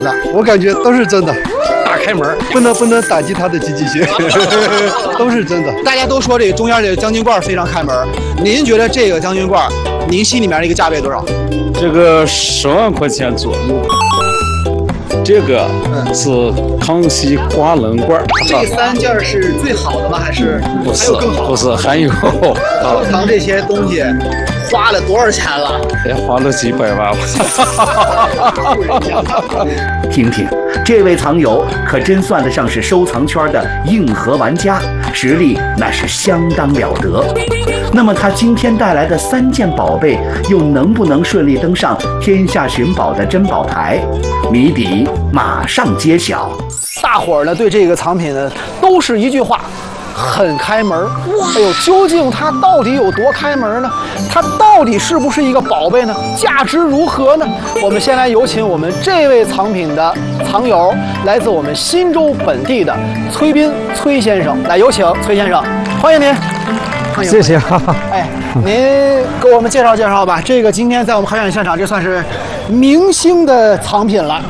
我感觉都是真的。大开门，不能打击他的积极性，都是真的。 大家都说这个中间这个将军罐非常开门，您觉得这个将军罐，您心里面的一个价位多少？ 这个10万块钱左右。这个是康熙花棱罐。 这3件是最好的吗？还是不是？ 还有更好？ 不是，还有收藏这些东西花了多少钱了？ 也花了几百万听听，这位藏友可真算得上是收藏圈的硬核玩家，实力那是相当了得。那么他今天带来的3件宝贝，又能不能顺利登上天下寻宝的珍宝台？谜底马上揭晓。 大伙儿呢对这个藏品呢都是一句话，很开门。哎呦，究竟它到底有多开门呢？它到底是不是一个宝贝呢？价值如何呢？我们先来有请我们这位藏品的藏友，来自我们忻州本地的崔斌崔先生，来有请崔先生，欢迎您。 谢谢。 哎，您给我们介绍介绍吧。这个今天在我们海选现场，这算是明星的藏品了。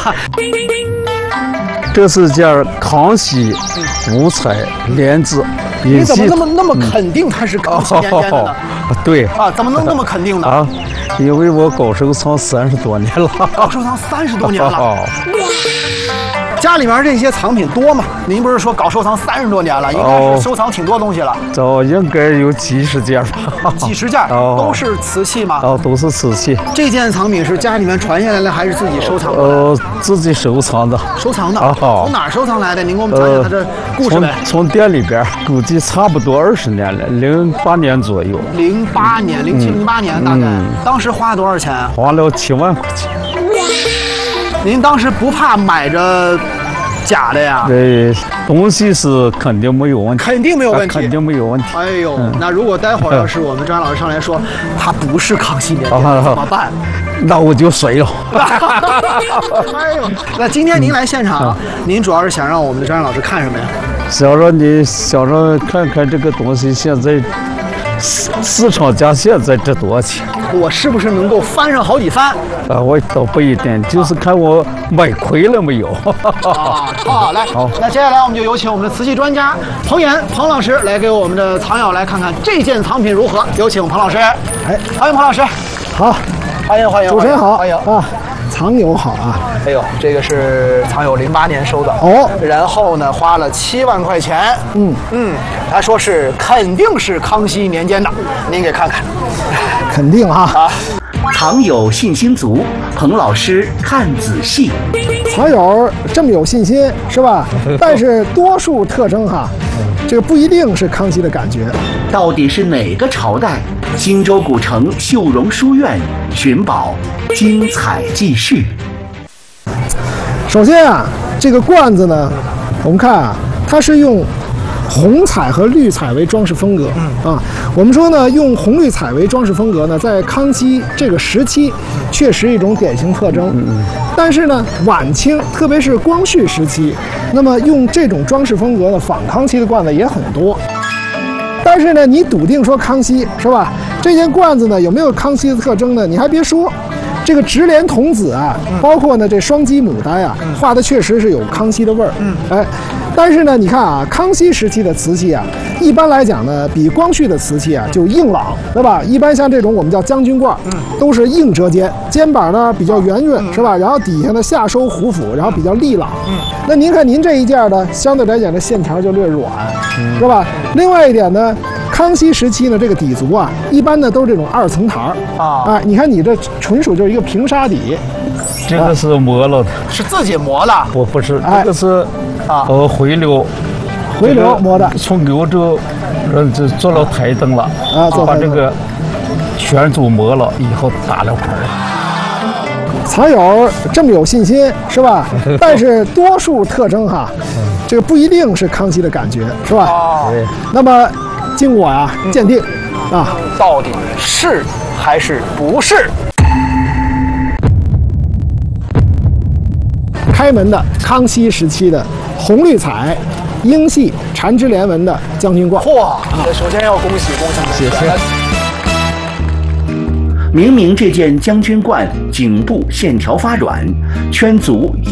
这是件康熙五彩莲子。 你怎么那么肯定它是康熙年间的呢？ 对啊，怎么能那么肯定呢？ 啊，因为我搞收藏30多年了。 搞收藏30多年了。家里面这些藏品多吗？您不是说搞收藏30多年了，应该是收藏挺多东西了。 这应该有几十件吧？ 几十件，都是瓷器吗？ 都是瓷器。 这件藏品是家里面传下来的，还是自己收藏的？ 自己收藏的。 收藏的。从哪儿收藏来的？您给我们讲讲它这故事呗。 从店里边，估计差不多20年了，08年左右。 08年、07、08年大概。当时花了多少钱？ 花了7万块钱。 您当时不怕买着假的呀？ 对，东西是肯定没有问题， 肯定没有问题， 肯定没有问题。 哎呦，那如果待会儿要是我们张老师上来说他不是康熙年间怎么办？ 那我就随了。 哎呦，那今天您来现场，您主要是想让我们的张老师看什么呀？ 想让看看这个东西现在市场价现在值多少钱？ 我是不是能够翻上好几番？ 我倒不一定，就是看我买亏了没有。 好，来，那接下来我们就有请我们的瓷器专家彭老师来给我们的藏友来看看这件藏品如何。有请彭老师。 哎， 欢迎彭老师。 好， 欢迎， 主持人好， 欢迎啊。藏友好啊！ 哎呦，这个是藏友08年收的哦， 然后呢花了7万块钱。他说是肯定是康熙年间的，您给看看。 肯定哈。 藏友信心足，彭老师看仔细。 藏友这么有信心是吧？但是多数特征哈，这个不一定是康熙的感觉。 到底是哪个朝代？忻州古城秀容书院寻宝，精彩继续。 首先啊，这个罐子呢，我们看啊，它是用红彩和绿彩为装饰风格。我们说呢，用红绿彩为装饰风格呢，在康熙这个时期确实一种典型特征。但是呢，晚清特别是光绪时期，那么用这种装饰风格呢，仿康熙的罐子也很多。但是呢，你笃定说康熙是吧？这件罐子呢有没有康熙的特征呢？你还别说，这个直莲童子啊，包括呢这双鸡牡丹啊，画的确实是有康熙的味儿。但是呢，你看啊，康熙时期的瓷器啊，一般来讲呢，比光绪的瓷器啊就硬朗，对吧？一般像这种我们叫将军罐，都是硬折肩，肩膀呢比较圆润，是吧？然后底下呢下收虎腹，然后比较利朗。那您看您这一件呢，相对来讲的线条就略软，是吧？另外一点呢，康熙时期呢，这个底足啊，一般呢都是这种2层台啊。你看你这纯属就是一个平沙底。 这个是磨了的， 是自己磨的？ 不是，这个是回流磨的。 从柳州这做了台灯了啊，把这个全组磨了以后打了块。 藏友这么有信心是吧？但是多数特征哈，这个不一定是康熙的感觉是吧？那么经我呀鉴定啊， 到底是还是不是？ 开门的康熙时期的红绿彩英系缠枝连纹的将军罐。 嚯！首先要恭喜！ 谢谢。 明明这件将军罐颈部线条发软，圈足